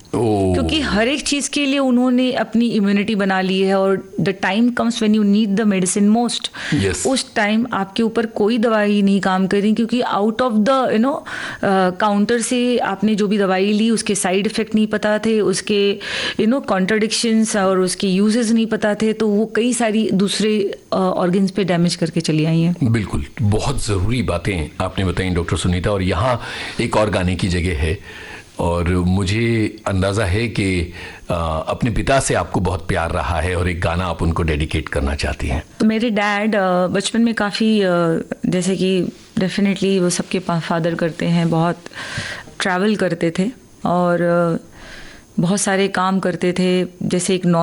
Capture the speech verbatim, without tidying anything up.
क्योंकि हर एक चीज़ के लिए उन्होंने अपनी इम्यूनिटी बना ली है और the time comes when you need the medicine most, उस टाइम आपके ऊपर कोई दवाई नहीं काम कर रही, क्योंकि out of the you know counter से आपने जो भी दवाई ली उसके साइड इफ़ेक्ट नहीं पता थे, उसके यू नो कॉन्ट्रडिक्शंस और उसके यूजेस नहीं पता थे, तो वो कई सारी दूसरे ऑर्गन्स पे डैमेज करके चली आई हैं। बिल्कुल, बहुत ज़रूरी बातें आपने बताई डॉक्टर सुनीता। और यहाँ एक और गाने की जगह है और मुझे अंदाज़ा है कि अपने पिता से आपको बहुत प्यार रहा है और एक गाना आप उनको डेडिकेट करना चाहती हैं। मेरे डैड बचपन में काफ़ी जैसे कि डेफिनेटली वो सबके फादर करते हैं, बहुत ट्रैवल करते थे और बहुत सारे काम करते थे, जैसे एक